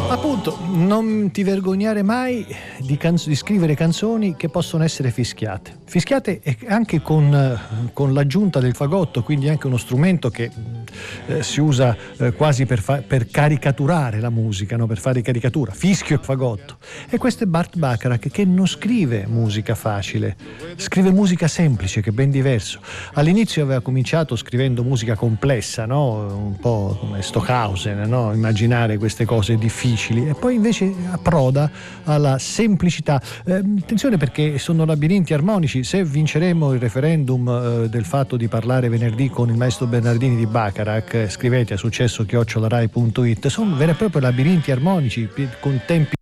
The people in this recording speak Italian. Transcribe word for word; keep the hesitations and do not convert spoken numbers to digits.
Appunto, non ti vergognare mai di, canzo- di scrivere canzoni che possono essere fischiate. Fischiate e anche con, con l'aggiunta del fagotto, quindi anche uno strumento che eh, si usa eh, quasi per, fa- per caricaturare la musica, no? Per fare caricatura, fischio e fagotto. E questo è Burt Bacharach, che non scrive musica facile, scrive musica semplice, che è ben diverso. All'inizio aveva cominciato scrivendo musica complessa, no? Un po' come Stockhausen, no? Immaginare queste cose difficili, e poi invece approda alla semplicità. Eh, attenzione, perché sono labirinti armonici. Se vinceremo il referendum eh, del fatto di parlare venerdì con il maestro Bernardini di Bacharach, eh, scrivete a successo chiocciola rai punto it, sono veri e propri labirinti armonici con tempi